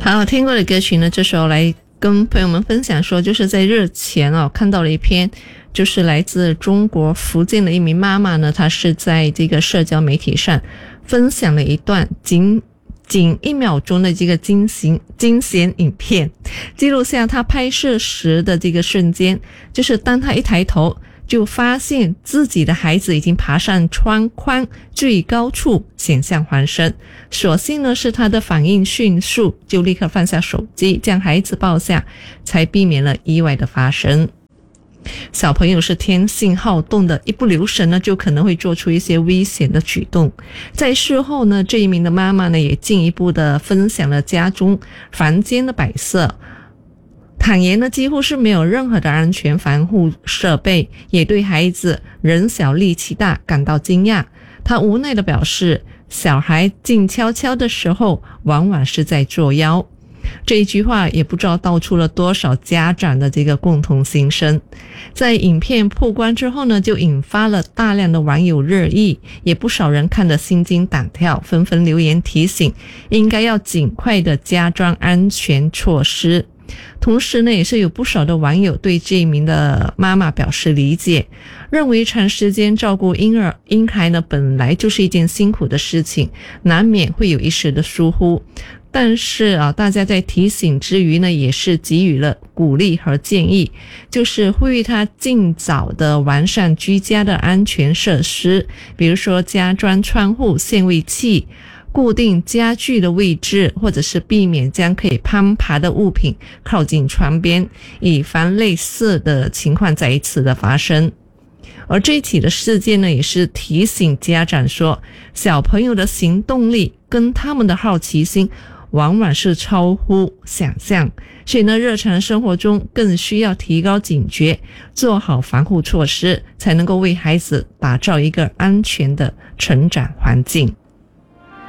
好，听过的歌曲呢，这时候来跟朋友们分享说，就是在日前看到了一篇，就是来自中国福建的一名妈妈呢，她是在这个社交媒体上分享了一段仅1秒钟的这个惊险影片，记录下她拍摄时的这个瞬间，就是当她一抬头就发现自己的孩子已经爬上窗框最高处险象环生，所幸呢是他的反应迅速，就立刻放下手机将孩子抱下，才避免了意外的发生。小朋友是天性好动的，一不留神呢就可能会做出一些危险的举动。在事后呢，这一名的妈妈呢也进一步的分享了家中房间的摆设，坦言呢几乎是没有任何的安全防护设备，也对孩子人小力气大感到惊讶。他无奈地表示，小孩静悄悄的时候往往是在作妖。这一句话也不知道道出了多少家长的这个共同心声。在影片曝光之后呢，就引发了大量的网友热议，也不少人看得心惊胆跳，纷纷留言提醒应该要尽快的加装安全措施。同时呢，也是有不少的网友对这一名的妈妈表示理解，认为长时间照顾婴孩呢本来就是一件辛苦的事情，难免会有一时的疏忽。但是大家在提醒之余呢，也是给予了鼓励和建议，就是呼吁他尽早的完善居家的安全设施，比如说加装窗户限位器，固定家具的位置，或者是避免将可以攀爬的物品靠近窗边，以防类似的情况再一次的发生。而这一起的事件呢，也是提醒家长说，小朋友的行动力跟他们的好奇心往往是超乎想象，所以呢，日常生活中更需要提高警觉，做好防护措施，才能够为孩子打造一个安全的成长环境。